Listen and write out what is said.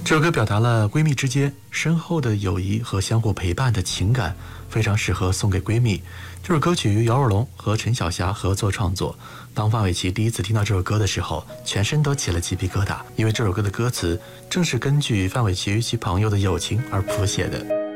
这首歌表达了闺蜜之间深厚的友谊和相互陪伴的情感，非常适合送给闺蜜。这首歌曲由姚若龙和陈小霞合作创作。当范玮琪第一次听到这首歌的时候，全身都起了鸡皮疙瘩，因为这首歌的歌词正是根据范玮琪与其朋友的友情而谱写的。